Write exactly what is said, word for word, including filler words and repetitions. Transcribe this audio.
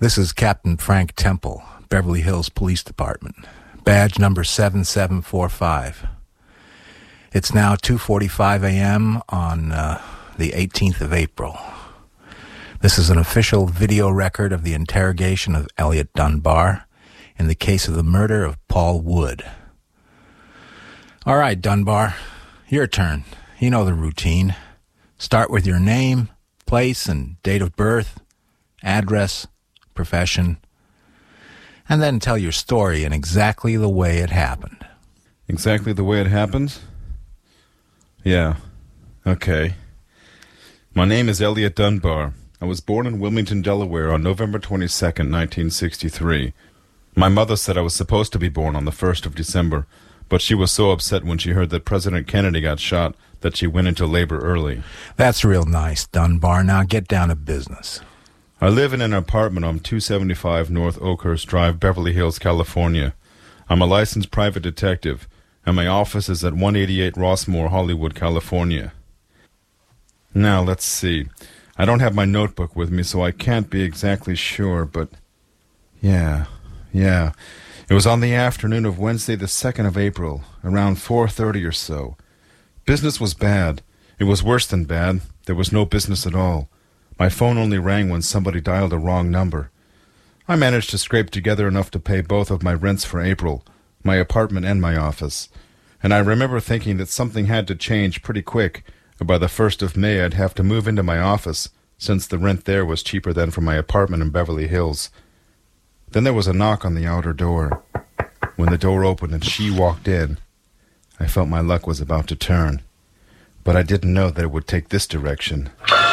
This is Captain Frank Temple, Beverly Hills Police Department, badge number seven seven four five. It's now two forty-five a.m. on uh, the eighteenth of April. This is an official video record of the interrogation of Elliot Dunbar in the case of the murder of Paul Wood. All right, Dunbar, your turn. You know the routine. Start with your name, place, and date of birth, address, profession, and then tell your story in exactly the way it happened. Exactly the way it happened? Yeah. Okay. My name is Elliot Dunbar. I was born in Wilmington, Delaware on November twenty-second, nineteen sixty-three. My mother said I was supposed to be born on the first of December, but she was so upset when she heard that President Kennedy got shot that she went into labor early. That's real nice, Dunbar. Now get down to business. I live in an apartment on two seventy-five North Oakhurst Drive, Beverly Hills, California. I'm a licensed private detective, and my office is at one eighty-eight Rossmore, Hollywood, California. Now, let's see. I don't have my notebook with me, so I can't be exactly sure, but... Yeah, yeah. It was on the afternoon of Wednesday the second of April, around four thirty or so. Business was bad. It was worse than bad. There was no business at all. My phone only rang when somebody dialed a wrong number. I managed to scrape together enough to pay both of my rents for April, my apartment and my office. And I remember thinking that something had to change pretty quick, or by the first of May I'd have to move into my office, since the rent there was cheaper than for my apartment in Beverly Hills. Then there was a knock on the outer door. When the door opened and she walked in, I felt my luck was about to turn. But I didn't know that it would take this direction.